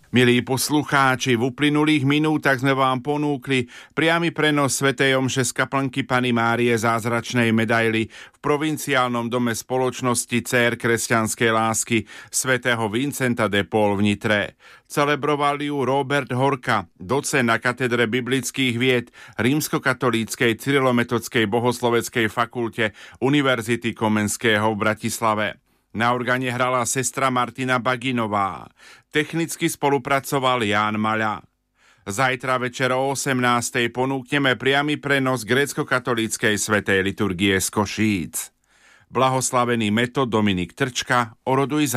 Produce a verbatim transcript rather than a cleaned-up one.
Milí poslucháči, v uplynulých minútach sme vám ponúkli priamy prenos svätej omše z kaplnky Panny Márie Zázračnej medaily v provinciálnom dome spoločnosti Dcér kresťanskej lásky svätého Vincenta de Paul v Nitre. Celebroval ju Robert Horka, docent na katedre biblických vied Rímskokatolíckej cyrilometodskej bohosloveckej fakulte Univerzity Komenského v Bratislave. Na orgáne hrala sestra Martina Baginová. Technicky spolupracoval Ján Maľa. Zajtra večer o osemnástej ponúkneme priamy prenos grécko-katolíckej svätej liturgie z Košíc. Blahoslavený Metod Dominik Trčka, oroduj